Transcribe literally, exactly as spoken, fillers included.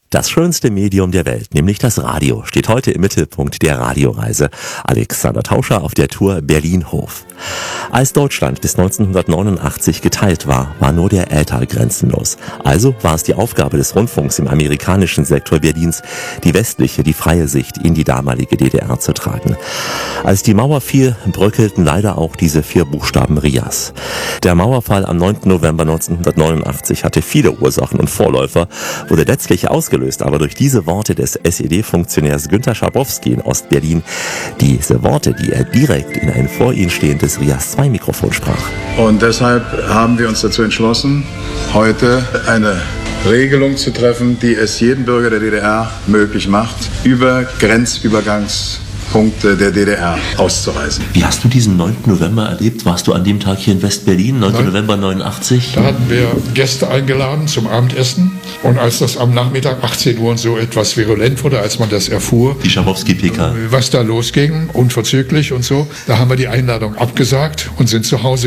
Das schönste Medium der Welt, nämlich das Radio, steht heute im Mittelpunkt der Radioreise. Alexander Tauscher auf der Tour Berlin-Hof. Als Deutschland bis neunzehnhundertneunundachtzig geteilt war, war nur der Äther grenzenlos. Also war es die Aufgabe des Rundfunks im amerikanischen Sektor Berlins, die westliche, die freie Sicht in die damalige D D R zu tragen. Als die Mauer fiel, bröckelten leider auch diese vier Buchstaben R I A S. Der Mauerfall am neunten November neunzehnhundertneunundachtzig hatte viele Ursachen und Vorläufer, wurde letztlich ausgelöst, aber durch diese Worte des S E D-Funktionärs Günter Schabowski in Ostberlin, diese Worte, die er direkt in ein vor ihm stehendes R I A S zwei Mikrofon sprach. Und deshalb haben wir uns dazu entschlossen, heute eine Regelung zu treffen, die es jedem Bürger der D D R möglich macht, über Grenzübergangspunkte der D D R auszureisen. Wie hast du diesen neunten November erlebt? Warst du an dem Tag hier in West-Berlin, neunten November neunundachtzig? Da hatten wir Gäste eingeladen zum Abendessen. Und als das am Nachmittag achtzehn Uhr und so etwas virulent wurde, als man das erfuhr, die Schabowski-P K, was da losging, unverzüglich und so, da haben wir die Einladung abgesagt und sind zu Hause